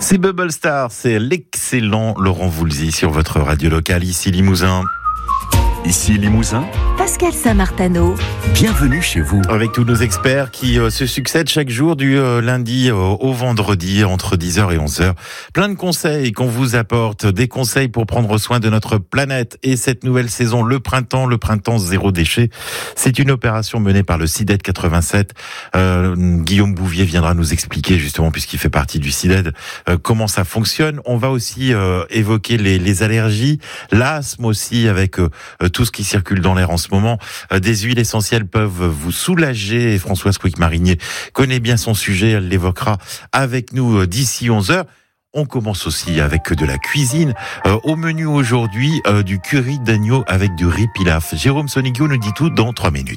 C'est Bubble Star, c'est l'excellent Laurent Voulzy sur votre radio locale, ici Limousin. Ici Limousin, Pascal Saint-Martano. Bienvenue chez vous. Avec tous nos experts qui se succèdent chaque jour du lundi au vendredi entre 10h et 11h. Plein de conseils qu'on vous apporte, des conseils pour prendre soin de notre planète. Et cette nouvelle saison, le printemps zéro déchet, c'est une opération menée par le CIDED 87. Guillaume Bouvier viendra nous expliquer justement, puisqu'il fait partie du CIDED, comment ça fonctionne. On va aussi évoquer les allergies, l'asthme aussi, avec tout ce qui circule dans l'air en ce moment. Des huiles essentielles peuvent vous soulager. Et Françoise Quick-Marinier connaît bien son sujet. Elle l'évoquera avec nous d'ici 11h. On commence aussi avec de la cuisine. Au menu aujourd'hui, du curry d'agneau avec du riz pilaf. Jérôme Sonigio nous dit tout dans 3 minutes.